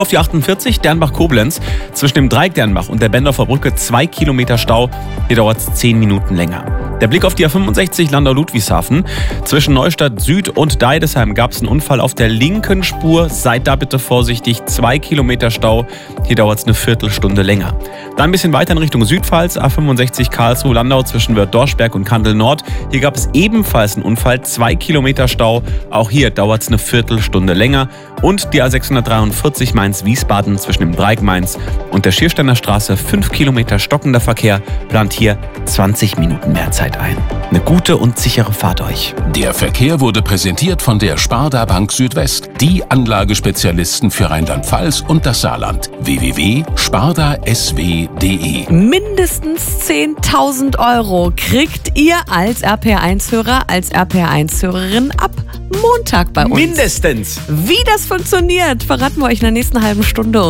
Auf die 48 Dernbach-Koblenz, zwischen dem Dreieck Dernbach und der Bendorfer Brücke 2 Kilometer Stau. Hier dauert es 10 Minuten länger. Der Blick auf die A65 Landau-Ludwigshafen. Zwischen Neustadt Süd und Deidesheim gab es einen Unfall auf der linken Spur. Seid da bitte vorsichtig, 2 Kilometer Stau. Hier dauert es eine Viertelstunde länger. Dann ein bisschen weiter in Richtung Südpfalz, A65 Karlsruhe-Landau zwischen Wörth-Dorschberg und Kandel-Nord. Hier gab es ebenfalls einen Unfall, 2 Kilometer Stau. Auch hier dauert es eine Viertelstunde länger. Und die A643 Mainz-Wiesbaden zwischen dem Dreieck Mainz und der Schiersteiner Straße, 5 Kilometer stockender Verkehr, plant hier 20 Minuten mehr Zeit ein. Eine gute und sichere Fahrt euch. Der Verkehr wurde präsentiert von der Sparda Bank Südwest, die Anlagespezialisten für Rheinland-Pfalz und das Saarland. www.spardasw.de. Mindestens 10.000 € kriegt ihr als RPR1-Hörer, als RPR1-Hörerin ab Montag bei uns. Mindestens! Wie das funktioniert, verraten wir euch in der nächsten halben Stunde.